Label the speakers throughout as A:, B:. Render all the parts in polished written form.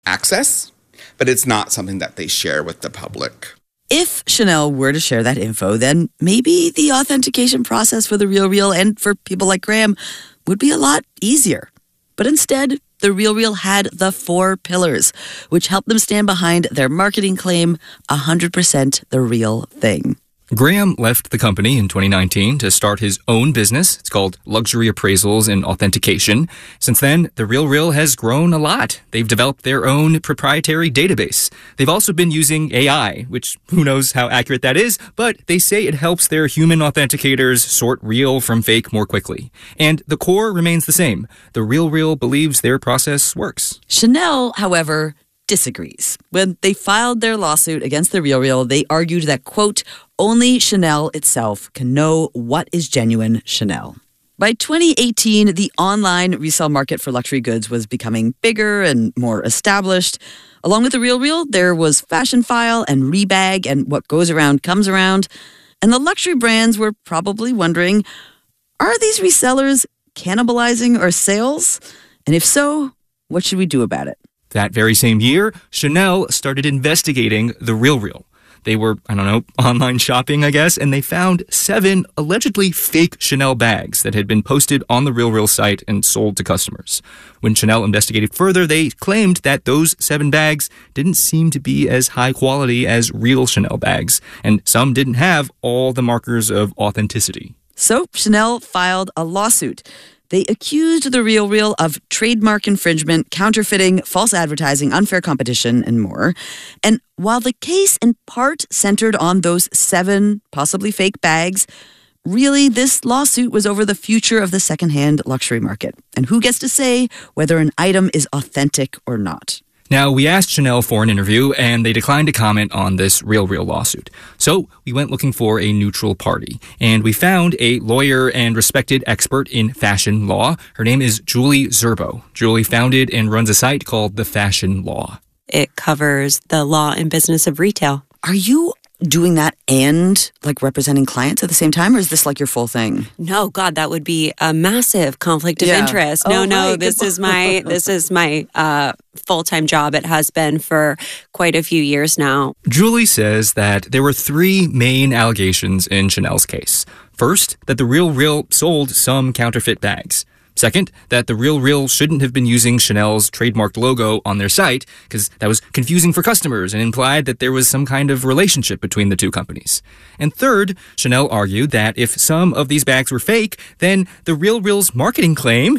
A: access, but it's not something that they share with the public.
B: If Chanel were to share that info, then maybe the authentication process for The RealReal and for people like Graham would be a lot easier. But instead, The RealReal had the 4 pillars, which helped them stand behind their marketing claim, 100% the real thing.
C: Graham left the company in 2019 to start his own business. It's called Luxury Appraisals and Authentication. Since then, The RealReal has grown a lot. They've developed their own proprietary database. They've also been using AI, which who knows how accurate that is, but they say it helps their human authenticators sort real from fake more quickly. And the core remains the same. The RealReal believes their process works.
B: Chanel, however, disagrees. When they filed their lawsuit against The RealReal, they argued that, quote, only Chanel itself can know what is genuine Chanel. By 2018, the online resale market for luxury goods was becoming bigger and more established. Along with The RealReal, there was Fashionphile and Rebag and What Goes Around Comes Around. And the luxury brands were probably wondering, are these resellers cannibalizing our sales? And if so, what should we do about it?
C: That very same year, Chanel started investigating The RealReal. They were, online shopping, I guess, and they found 7 allegedly fake Chanel bags that had been posted on The RealReal site and sold to customers. When Chanel investigated further, they claimed that those 7 bags didn't seem to be as high quality as real Chanel bags, and some didn't have all the markers of authenticity.
B: So Chanel filed a lawsuit. They accused The RealReal of trademark infringement, counterfeiting, false advertising, unfair competition, and more. And while the case in part centered on those 7 possibly fake bags, really this lawsuit was over the future of the secondhand luxury market and who gets to say whether an item is authentic or not.
C: Now, we asked Chanel for an interview, and they declined to comment on this RealReal lawsuit. So we went looking for a neutral party, and we found a lawyer and respected expert in fashion law. Her name is Julie Zerbo. Julie founded and runs a site called The Fashion Law.
D: It covers the law and business of retail.
B: Are you doing that and representing clients at the same time, or is this your full thing?
D: No, God, that would be a massive conflict of interest. This is my full-time job. It has been for quite a few years now.
C: Julie says that there were 3 main allegations in Chanel's case. First, that The RealReal sold some counterfeit bags. Second, that The RealReal shouldn't have been using Chanel's trademarked logo on their site because that was confusing for customers and implied that there was some kind of relationship between the 2 companies. And third, Chanel argued that if some of these bags were fake, then The RealReal's marketing claim,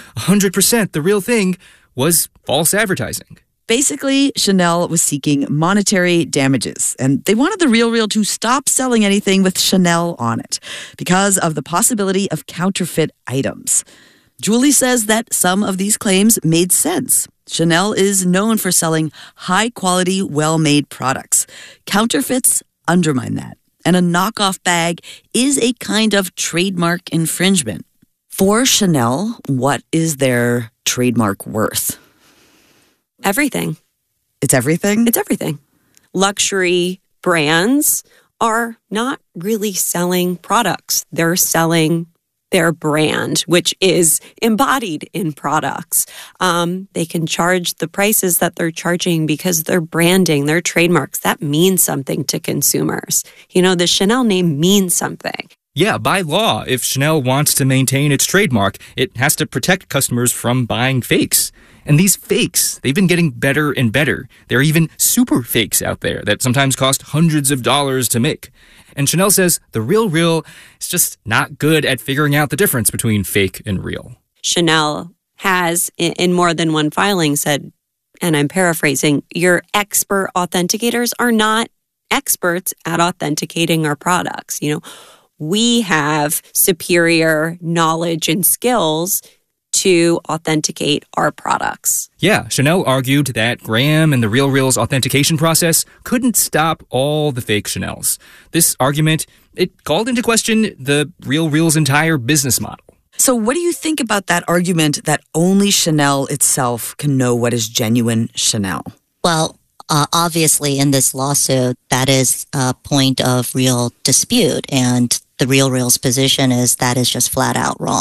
C: 100% the real thing, was false advertising.
B: Basically, Chanel was seeking monetary damages, and they wanted The RealReal to stop selling anything with Chanel on it because of the possibility of counterfeit items. Julie says that some of these claims made sense. Chanel is known for selling high-quality, well-made products. Counterfeits undermine that, and a knockoff bag is a kind of trademark infringement. For Chanel, what is their trademark worth?
D: Everything.
B: It's everything?
D: It's everything. Luxury brands are not really selling products. They're selling their brand, which is embodied in products. They can charge the prices that they're charging because they're branding, their trademarks. That means something to consumers. The Chanel name means something.
C: Yeah, by law, if Chanel wants to maintain its trademark, it has to protect customers from buying fakes. And these fakes, they've been getting better and better. There are even super fakes out there that sometimes cost hundreds of dollars to make. And Chanel says The RealReal is just not good at figuring out the difference between fake and real.
D: Chanel has, in more than one filing, said, and I'm paraphrasing, your expert authenticators are not experts at authenticating our products. We have superior knowledge and skills to authenticate our products.
C: Yeah, Chanel argued that Graham and The RealReal's authentication process couldn't stop all the fake Chanels. This argument, it called into question The RealReal's entire business model.
B: So what do you think about that argument that only Chanel itself can know what is genuine Chanel?
E: Well, obviously in this lawsuit, that is a point of real dispute, and The RealReal's position is that is just flat out wrong.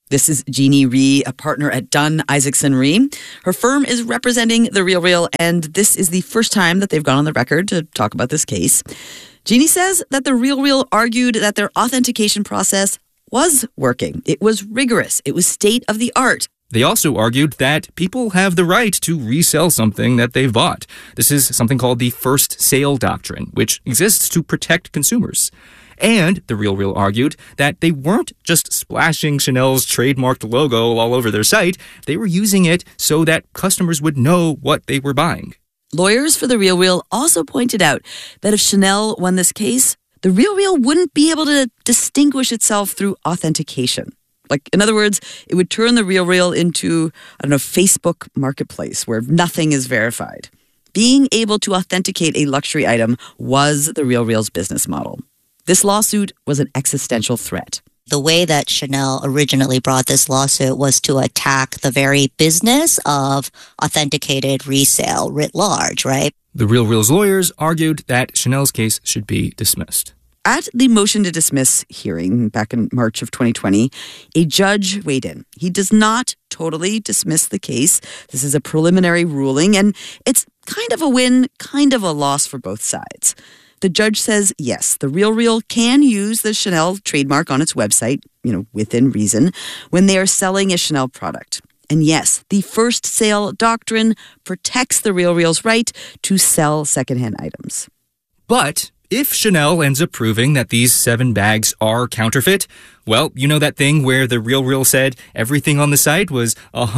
B: This is Jeannie Rhee, a partner at Dunn Isaacson Rhee. Her firm is representing The RealReal, and this is the first time that they've gone on the record to talk about this case. Jeannie says that The RealReal argued that their authentication process was working. It was rigorous. It was state-of-the-art.
C: They also argued that people have the right to resell something that they've bought. This is something called the first sale doctrine, which exists to protect consumers. And The RealReal argued that they weren't just splashing Chanel's trademarked logo all over their site. They were using it so that customers would know what they were buying.
B: Lawyers for The RealReal also pointed out that if Chanel won this case, The RealReal wouldn't be able to distinguish itself through authentication. Like, in other words, it would turn The RealReal into, Facebook marketplace where nothing is verified. Being able to authenticate a luxury item was The RealReal's business model. This lawsuit was an existential threat.
E: The way that Chanel originally brought this lawsuit was to attack the very business of authenticated resale writ large, right?
C: The RealReal's lawyers argued that Chanel's case should be dismissed.
B: At the motion to dismiss hearing back in March of 2020, a judge weighed in. He does not totally dismiss the case. This is a preliminary ruling, and it's kind of a win, kind of a loss for both sides. The judge says, yes, The RealReal can use the Chanel trademark on its website, within reason, when they are selling a Chanel product. And yes, the first sale doctrine protects The RealReal's right to sell secondhand items.
C: But if Chanel ends up proving that these 7 bags are counterfeit, well, you know that thing where The RealReal said everything on the site was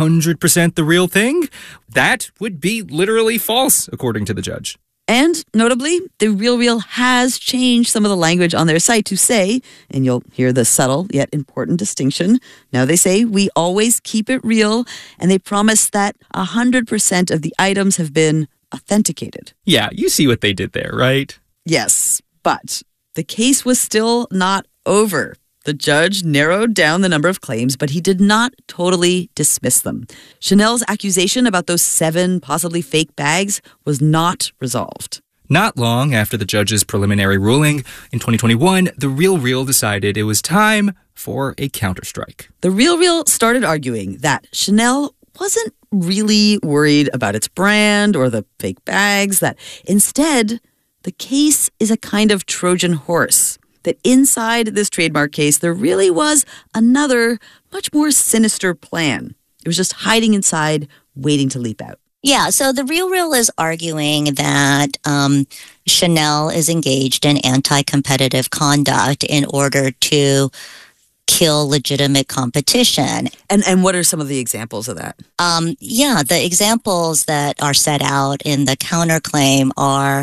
C: 100% the real thing? That would be literally false, according to the judge.
B: And notably, The RealReal has changed some of the language on their site to say, and you'll hear the subtle yet important distinction. Now they say, we always keep it real, and they promise that 100% of the items have been authenticated.
C: Yeah, you see what they did there, right?
B: Yes, but the case was still not over. The judge narrowed down the number of claims, but he did not totally dismiss them. Chanel's accusation about those 7 possibly fake bags was not resolved.
C: Not long after the judge's preliminary ruling, in 2021, The RealReal decided it was time for a counterstrike.
B: The RealReal started arguing that Chanel wasn't really worried about its brand or the fake bags, that instead, the case is a kind of Trojan horse. That inside this trademark case, there really was another, much more sinister plan. It was just hiding inside, waiting to leap out.
E: Yeah, so The RealReal is arguing that Chanel is engaged in anti-competitive conduct in order to kill legitimate competition.
B: And what are some of the examples of that?
E: The examples that are set out in the counterclaim are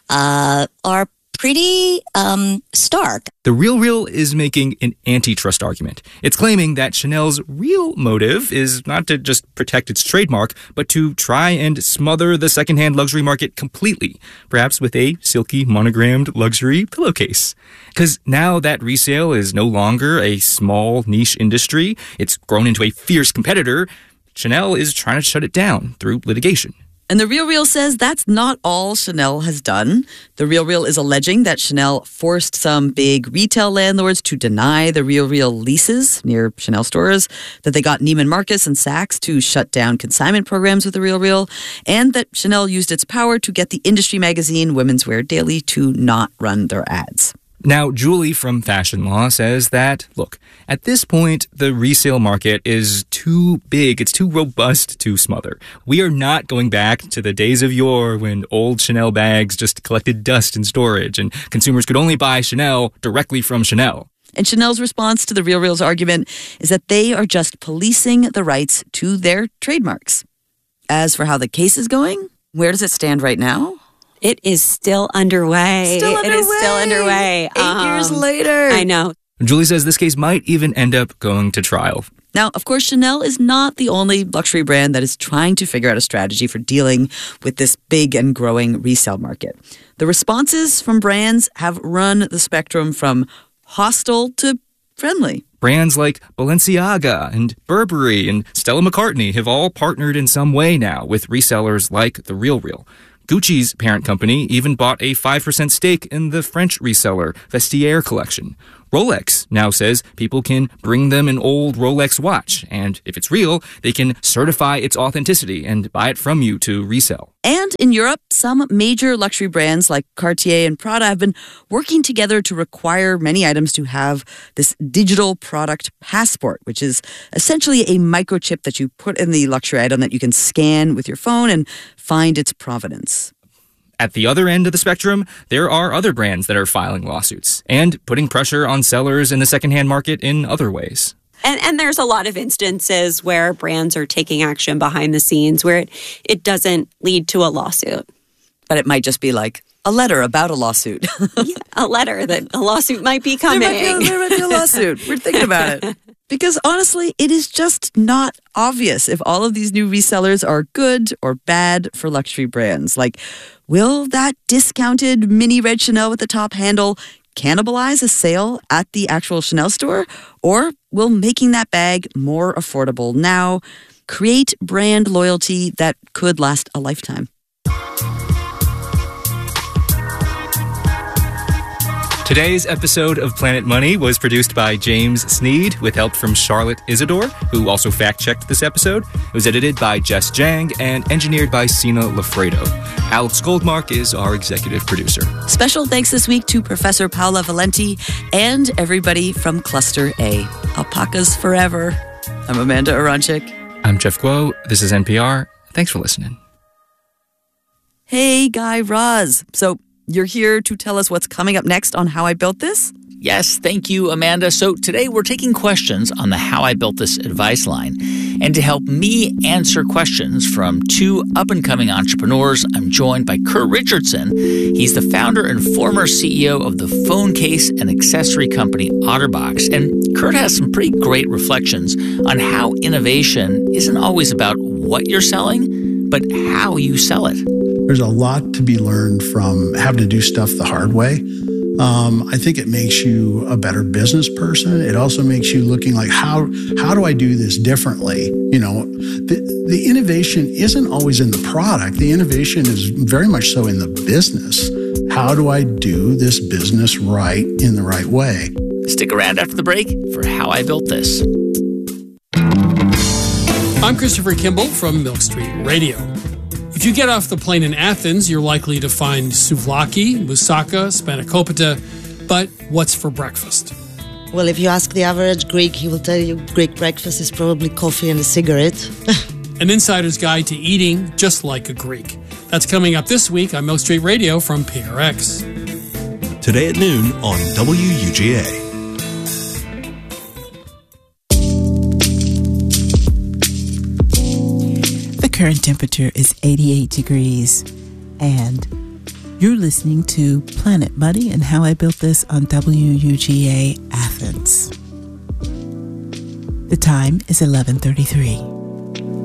E: pretty stark.
C: The RealReal is making an antitrust argument. It's claiming that Chanel's real motive is not to just protect its trademark, but to try and smother the secondhand luxury market completely, perhaps with a silky monogrammed luxury pillowcase. Because now that resale is no longer a small niche industry, it's grown into a fierce competitor, Chanel is trying to shut it down through litigation.
B: And The RealReal says that's not all Chanel has done. The RealReal is alleging that Chanel forced some big retail landlords to deny The RealReal leases near Chanel stores, that they got Neiman Marcus and Saks to shut down consignment programs with The RealReal, and that Chanel used its power to get the industry magazine Women's Wear Daily to not run their ads.
C: Now, Julie from Fashion Law says that, look, at this point, the resale market is too big, it's too robust to smother. We are not going back to the days of yore when old Chanel bags just collected dust in storage and consumers could only buy Chanel directly from Chanel.
B: And Chanel's response to The RealReal's argument is that they are just policing the rights to their trademarks. As for how the case is going, where does it stand right now?
D: It is still underway. It is still underway.
B: 8 years later.
D: I know.
C: Julie says this case might even end up going to trial.
B: Now, of course, Chanel is not the only luxury brand that is trying to figure out a strategy for dealing with this big and growing resale market. The responses from brands have run the spectrum from hostile to friendly.
C: Brands like Balenciaga and Burberry and Stella McCartney have all partnered in some way now with resellers like The RealReal. Gucci's parent company even bought a 5% stake in the French reseller Vestiaire collection. Rolex now says people can bring them an old Rolex watch, and if it's real, they can certify its authenticity and buy it from you to resell.
B: And in Europe, some major luxury brands like Cartier and Prada have been working together to require many items to have this digital product passport, which is essentially a microchip that you put in the luxury item that you can scan with your phone and find its provenance.
C: At the other end of the spectrum, there are other brands that are filing lawsuits and putting pressure on sellers in the secondhand market in other ways.
D: And there's a lot of instances where brands are taking action behind the scenes where it doesn't lead to a lawsuit.
B: But it might just be like a letter about a lawsuit.
D: Yeah, a letter that a lawsuit might be coming.
B: There might be a lawsuit. We're thinking about it. Because honestly, it is just not obvious if all of these new resellers are good or bad for luxury brands. Like, will that discounted mini red Chanel with the top handle cannibalize a sale at the actual Chanel store? Or will making that bag more affordable now create brand loyalty that could last a lifetime?
C: Today's episode of Planet Money was produced by James Sneed with help from Charlotte Isidore, who also fact-checked this episode. It was edited by Jess Jang and engineered by Sina Lafredo. Alex Goldmark is our executive producer.
B: Special thanks this week to Professor Paola Valenti and everybody from Cluster A. Alpacas forever. I'm Amanda Aronczyk.
C: I'm Jeff Guo. This is NPR. Thanks for listening.
B: Hey, Guy Raz. So you're here to tell us what's coming up next on How I Built This?
F: Yes, thank you, Amanda. So today we're taking questions on the How I Built This advice line. And to help me answer questions from two up-and-coming entrepreneurs, I'm joined by Kurt Richardson. He's the founder and former CEO of the phone case and accessory company OtterBox. And Kurt has some pretty great reflections on how innovation isn't always about what you're selling, but how you sell it.
G: There's a lot to be learned from having to do stuff the hard way. I think it makes you a better business person. It also makes you looking like, how do I do this differently? You know, the innovation isn't always in the product. The innovation is very much so in the business. How do I do this business right in the right way?
F: Stick around after the break for How I Built This.
H: I'm Christopher Kimball from Milk Street Radio. If you get off the plane in Athens, you're likely to find souvlaki, moussaka, spanakopita, but what's for breakfast?
I: Well, if you ask the average Greek, he will tell you Greek breakfast is probably coffee and a cigarette.
H: An insider's guide to eating just like a Greek. That's coming up this week on Milk Street Radio from PRX.
J: Today at noon on WUGA.
K: The current temperature is 88 degrees, and you're listening to Planet Money and How I Built This on WUGA Athens. The time is 11:33.